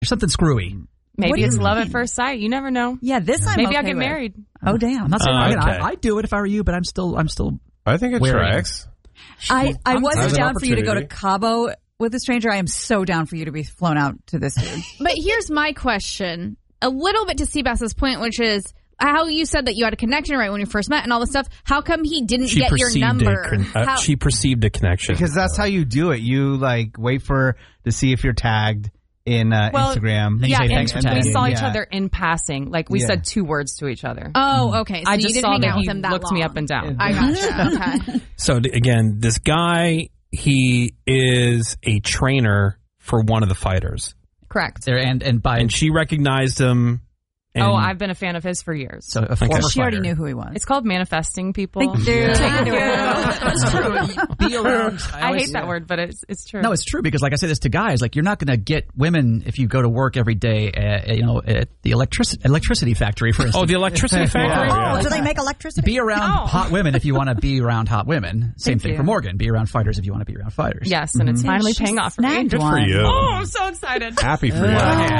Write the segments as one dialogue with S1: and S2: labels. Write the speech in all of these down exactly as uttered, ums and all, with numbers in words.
S1: something screwy.
S2: Maybe it's love at first sight. You never know.
S3: Yeah, this I'm
S2: Maybe
S3: okay
S2: I'll get
S3: with.
S2: married.
S3: Oh, damn.
S1: I'm not saying
S4: Uh,
S1: again,
S4: okay.
S1: I, I'd do it if I were you, but I'm still, I'm still.
S5: I think it
S1: wary.
S5: tracks.
S3: I, I
S5: As
S3: wasn't
S5: an
S3: down for you to go to
S5: opportunity.
S3: Cabo with a stranger. I am so down for you to be flown out to this dude.
S6: But here's my question, a little bit to Seabass's point, which is how you said that you had a connection right when you first met and all this stuff. How come he didn't
S4: She
S6: get your
S4: perceived
S6: number?
S4: a con- uh,
S6: How-
S4: she perceived a connection.
S7: Because that's how you do it. You like wait for to see if you're tagged in uh,
S2: Well,
S7: Instagram.
S1: Then you
S2: Yeah,
S1: say
S2: and
S1: thanks for
S2: we
S1: tagging.
S2: saw each
S7: Yeah.
S2: other in passing. Like, we
S7: Yeah.
S2: said two words to each other.
S6: oh, okay. So
S2: I
S6: you
S2: just
S6: didn't
S2: saw
S6: hang
S2: that
S6: out with
S2: he
S6: him that
S2: looked
S6: long.
S2: me up and down.
S6: I gotcha. Okay.
S4: So th- again, this guy, he is a trainer for one of the fighters,
S2: Correct.
S1: There and and by
S4: and she recognized him. And
S2: Oh, I've been a fan of his for years.
S1: so a former
S3: She already
S1: fighter.
S3: knew who he was.
S2: It's called manifesting people.
S3: Thank you.
S2: Thank you.
S1: That's true. Be around.
S2: I
S1: always-
S2: hate that word, but it's it's true.
S1: No, it's true because, like I say this to guys, like you're not going to get women if you go to work every day, at, you know, at the electric electricity factory, for instance.
S4: oh, the electricity factory.
S3: Oh, do they make electricity?
S1: Be around
S2: Oh.
S1: hot women if you want to be around hot women. Same
S3: Thank
S1: thing
S3: you.
S1: for Morgan. Be around fighters if you want to be around fighters.
S2: Yes, and it's finally
S3: She
S2: paying off for me.
S3: snagged
S5: Good for
S3: one.
S5: you.
S2: Oh, I'm so excited.
S5: Happy for you.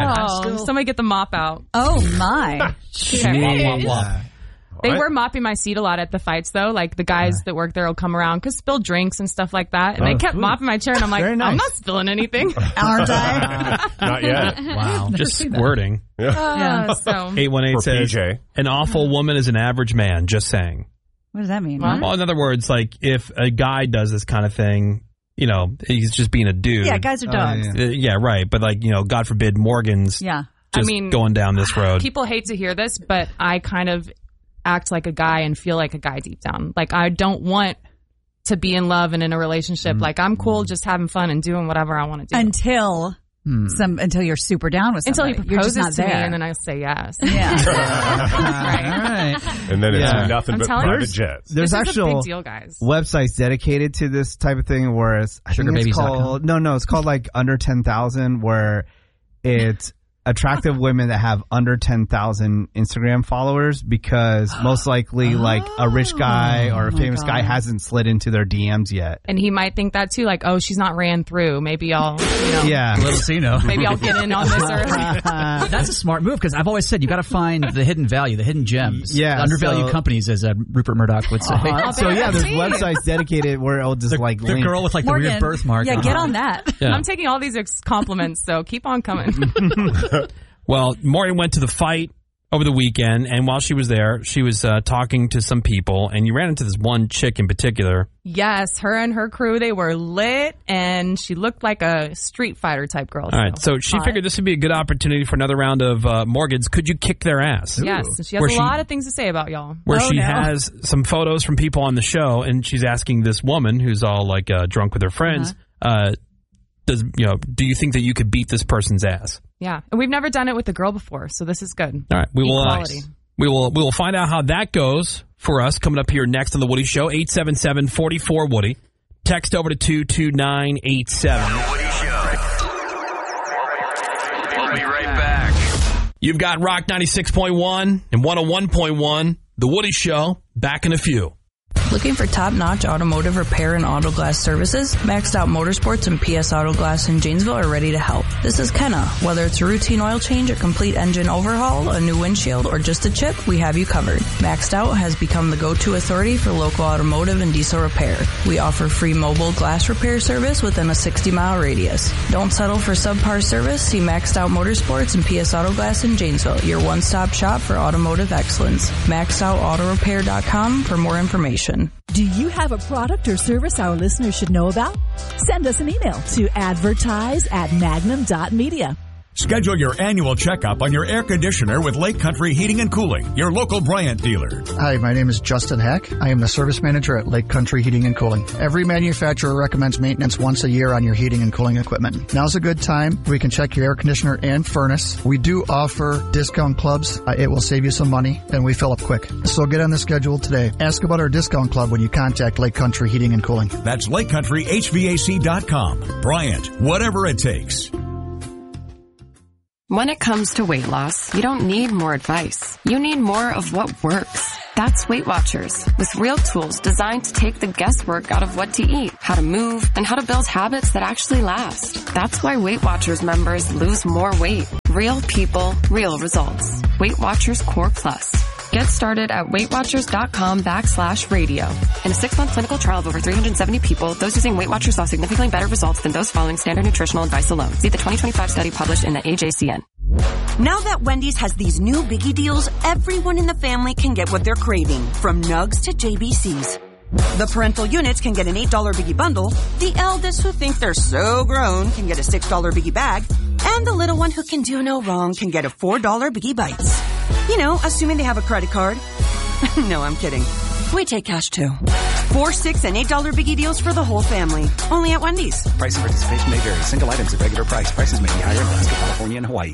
S2: Oh, somebody get the mop out.
S3: Oh, my.
S1: Wah, wah, wah.
S2: They
S5: I-
S2: were mopping my seat a lot at the fights, though. Like, the guys that work there will come around because spill drinks and stuff like that. And
S5: Oh,
S2: they kept
S5: sweet.
S2: mopping my chair, and I'm like,
S7: Very nice.
S2: I'm not spilling anything.
S3: Aren't I?
S5: Not yet.
S1: Wow.
S4: Just squirting.
S2: Uh, so,
S4: eight one eight
S5: For
S4: says,
S5: P J.
S4: an awful woman is an average man, just saying.
S3: What does that mean?
S2: What?
S4: Well, in other words, like, if a guy does this kind of thing, you know, he's just being a dude.
S3: Yeah, guys are dogs.
S7: yeah.
S4: Uh, yeah, right. But, like, you know, God forbid Morgan's
S3: Yeah.
S4: just
S2: I mean,
S4: going down this road.
S2: people hate to hear this, but I kind of act like a guy and feel like a guy deep down. Like, I don't want to be in love and in a relationship. Like, I'm cool just having fun and doing whatever I want to do.
S3: Until
S1: Hmm.
S3: some, until you're super down with
S2: Until
S3: somebody.
S2: he
S3: You're just
S2: proposes
S3: not
S2: to me,
S3: there.
S2: and then I say yes.
S3: Yeah.
S1: All right.
S5: And then it's
S7: Yeah.
S5: nothing
S2: I'm
S5: but
S2: telling
S5: private
S2: you.
S5: jets.
S7: There's
S2: this is a
S7: actual
S2: big deal, guys.
S7: websites dedicated to this type of thing where it's I think it's
S1: sugar babies dot com.
S7: called no no it's called like under ten thousand where it's attractive women that have under ten thousand Instagram followers because most likely like a rich guy or a
S3: my
S7: famous guy
S3: God.
S7: hasn't slid into their D Ms yet.
S2: And he might think that too, like, oh, she's not ran through. Maybe I'll, you know,
S7: Yeah.
S1: Little so you know.
S2: maybe I'll get in on this early.
S1: That's a smart move because I've always said you got to find the hidden value, the hidden gems,
S7: Yeah,
S1: the undervalued
S7: so-
S1: companies, as uh, Rupert Murdoch would say.
S7: Uh, so yeah, there's
S2: See?
S7: websites dedicated where it'll just
S1: the,
S7: like
S1: the
S7: link.
S1: girl with like
S3: Morgan,
S1: the weird birthmark.
S3: yeah, get on that.
S4: Yeah.
S2: I'm taking all these ex- compliments, so keep on coming.
S4: Well, Morgan went to the fight over the weekend, and while she was there, she was uh, talking to some people, and you ran into this one chick in particular.
S2: Yes, her and her crew, they were lit, and she looked like a Street Fighter type girl.
S4: All right, so she
S2: hot.
S4: figured this would be a good opportunity for another round of uh, Morgan's Could You Kick Their Ass?
S2: Yes, and she has
S4: Where
S2: a
S4: she-
S2: lot of things to say about y'all.
S4: Where
S3: Oh,
S4: she
S3: no.
S4: has some photos from people on the show, and she's asking this woman who's all like uh, drunk with her friends, uh, does you know? Do you think that you could beat this person's ass?
S2: Yeah, and we've never done it with a girl before, so this is good.
S4: All right, we will. Uh,
S2: Equality.
S4: we will. We will find out how that goes for us coming up here next on the Woody Show. eight seven seven, four four, Woody. Text over to two two nine eight seven.
S8: The Woody Show. We'll be right back.
S4: You've got Rock ninety-six point one and one oh one point one. The Woody Show. Back in a few.
S9: Looking for top-notch automotive repair and auto glass services? Maxed Out Motorsports and P S Auto Glass in Janesville are ready to help. This is Kenna. Whether it's a routine oil change, a complete engine overhaul, a new windshield, or just a chip, we have you covered. Maxed Out has become the go-to authority for local automotive and diesel repair. We offer free mobile glass repair service within a sixty-mile radius. Don't settle for subpar service. See Maxed Out Motorsports and P S Auto Glass in Janesville, your one-stop shop for automotive excellence. maxed out auto repair dot com for more information.
S10: Do you have a product or service our listeners should know about? Send us an email to advertise at magnum dot media.
S11: Schedule your annual checkup on your air conditioner with Lake Country Heating and Cooling, your local Bryant dealer.
S12: Hi, my name is Justin Hack. I am the service manager at Lake Country Heating and Cooling. Every manufacturer recommends maintenance once a year on your heating and cooling equipment. Now's a good time. We can check your air conditioner and furnace. We do offer discount clubs. Uh, it will save you some money, and we fill up quick. So get on the schedule today. Ask about our discount club when you contact Lake Country Heating and Cooling.
S11: That's lake country h v a c dot com. Bryant, whatever it takes.
S13: When it comes to weight loss, you don't need more advice. You need more of what works.
S5: That's Weight Watchers, with real tools designed to take the guesswork out of what to eat, how to move, and how to build habits that actually last. That's why Weight Watchers members lose more weight. Real people, real results. Weight Watchers Core Plus. Get started at WeightWatchers.com backslash radio. In a six-month clinical trial of over three hundred seventy people, those using Weight Watchers saw significantly better results than those following standard nutritional advice alone. See the twenty twenty-five study published in the A J C N.
S13: Now that Wendy's has these new biggie deals, everyone in the family can get what they're craving, from nugs to J B Cs. The parental units can get an eight dollar biggie bundle, the eldest who think they're so grown can get a six dollar biggie bag, and the little one who can do no wrong can get a four dollar biggie bites. You know, assuming they have a credit card. No, I'm kidding. We take cash too. Four, six, and eight dollar biggie deals for the whole family. Only at Wendy's.
S14: Price and participation may vary. Single items at regular price. Prices may be higher in Alaska, California, and Hawaii.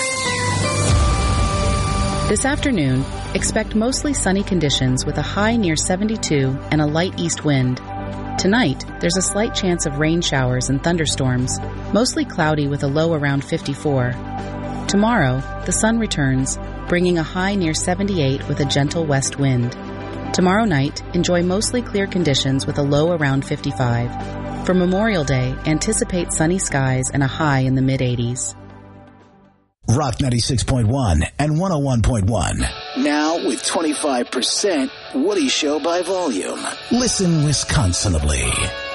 S15: This afternoon, expect mostly sunny conditions with a high near seventy-two and a light east wind. Tonight, there's a slight chance of rain showers and thunderstorms, mostly cloudy with a low around fifty-four. Tomorrow, the sun returns, bringing a high near seventy-eight with a gentle west wind. Tomorrow night, enjoy mostly clear conditions with a low around fifty-five. For Memorial Day, anticipate sunny skies and a high in the mid-eighties.
S16: Rock ninety-six point one and one oh one point one. Now with twenty-five percent Woody Show by volume. Listen Wisconsinably.